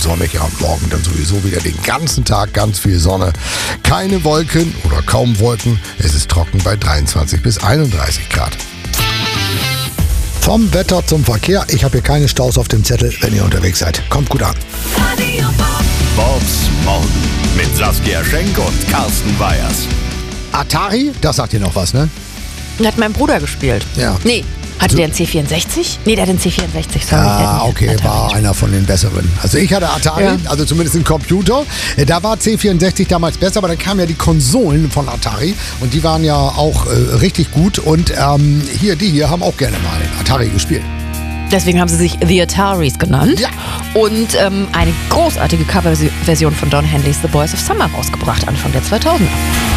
sonnig. Ja, morgen dann sowieso wieder den ganzen Tag ganz viel Sonne. Keine Wolken oder kaum Wolken. Es ist trocken bei 23 bis 31 Grad. Vom Wetter zum Verkehr. Ich habe hier keine Staus auf dem Zettel, wenn ihr unterwegs seid. Kommt gut an. Bobs Morgen mit Saskia Schenk und Carsten Weyers. Atari, das sagt ihr noch was, ne? Hat mein Bruder gespielt. Ja. Nee, hatte der einen C64? Nee, der hat einen C64, sorry. Ah, okay, Atari. war einer von den besseren. Also ich hatte Atari, Ja. also zumindest einen Computer. Da war C64 damals besser, aber dann kamen ja die Konsolen von Atari und die waren ja auch richtig gut. Und die hier haben auch gerne mal Atari gespielt. Deswegen haben sie sich The Ataris genannt. Ja. Und eine großartige Coverversion von Don Henleys The Boys of Summer rausgebracht, Anfang der 2000er.